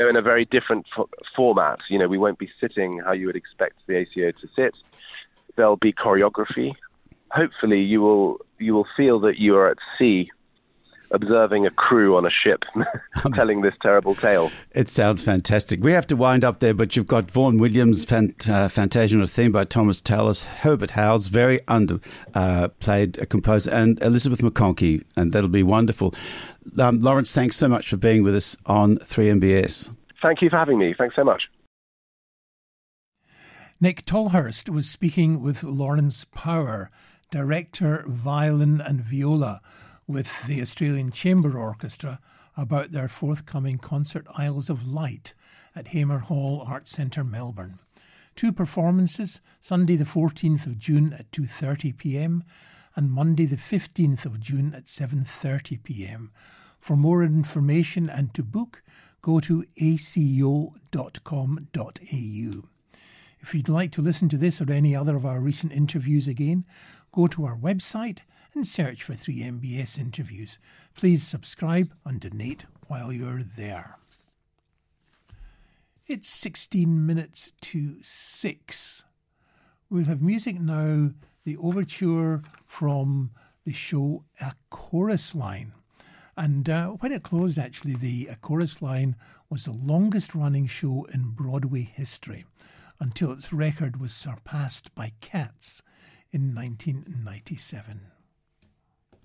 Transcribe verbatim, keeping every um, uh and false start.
in a very different f- format. You know, we won't be sitting how you would expect the A C O to sit. There'll be choreography. Hopefully you will you will feel that you are at sea, observing a crew on a ship telling this terrible tale. It sounds fantastic. We have to wind up there, but you've got Vaughan Williams, Fant- uh, Fantasia on a Theme by Thomas Tallis, Herbert Howes, very underplayed uh, played a composer, and Elizabeth McConkie, and that'll be wonderful. Um, Lawrence, thanks so much for being with us on three M B S. Thank you for having me. Thanks so much. Nick Tolhurst was speaking with Lawrence Power, director, violin and viola, with the Australian Chamber Orchestra about their forthcoming concert Isles of Light at Hamer Hall Arts Centre, Melbourne. Two performances, Sunday the fourteenth of June at two thirty p m and Monday the fifteenth of June at seven thirty p m. For more information and to book, go to a c o dot com dot a u. If you'd like to listen to this or any other of our recent interviews again, go to our website and search for three M B S interviews. Please subscribe and donate while you're there. It's sixteen minutes to six. We'll have music now, the overture from the show A Chorus Line. And uh, when it closed, actually, the A Chorus Line was the longest running show in Broadway history until its record was surpassed by Cats in nineteen ninety-seven.